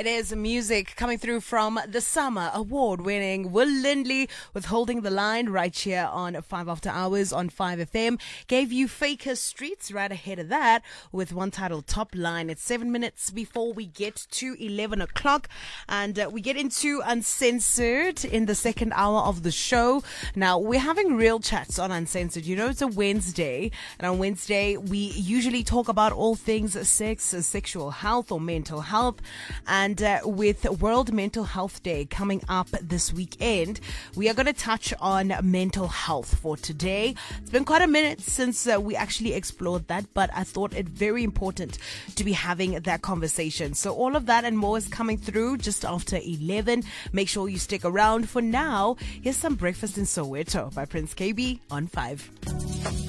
It is music coming through from the summer award-winning Will Lindley with Holding the Line right here on 5 After Hours on 5FM. Gave you Faker Streets right ahead of that with one titled Top Line. It's 7 minutes before we get to 11 o'clock and we get into Uncensored in the second hour of the show. Now, we're having real chats on Uncensored. You know, it's a Wednesday, and on Wednesday we usually talk about all things sex, sexual health or mental health. And with World Mental Health Day coming up this weekend, we are going to touch on mental health for today. It's been quite a minute since we actually explored that, but I thought it very important to be having that conversation. So all of that and more is coming through just after 11. Make sure you stick around. For now, here's some Breakfast in Soweto by Prince KB on 5.